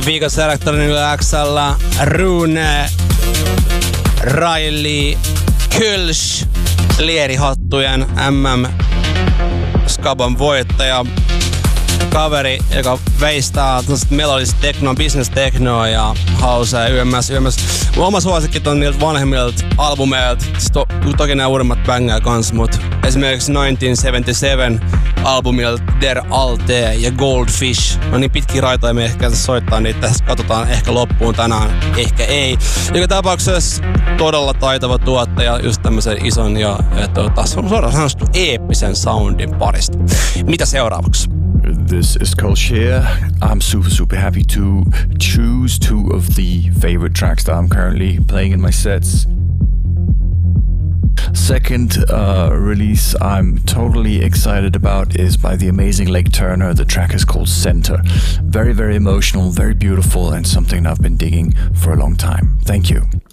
Viikossa Elektronikalla X:llä Rune, Riley, Kölsch, Lierihattujen Skaban voittaja. Kaveri, joka veistää melodista teknoa, business teknoa ja hausea YMS. Oma suosikki on niiltä vanhemmilta albumeilta. Toki nämä uudemmat bängää kans, mut esimerkiksi 1977 albumilta Der Alte ja Goldfish. No niin pitkiä raitoja, me ehkä soittaa niitä tässä. Katsotaan ehkä loppuun tänään, ehkä ei. Joka tapauksessa todella taitava tuottaja just tämmöisen ison ja suoraan sanotusti eeppisen soundin parista. Mitä seuraavaksi? This is Kölsch here. I'm super happy to choose two of the favorite tracks that I'm currently playing in my sets. Second release I'm totally excited about is by the amazing Lake Turner. The track is called Center. Very, very emotional, very beautiful, and something I've been digging for a long time. Thank you.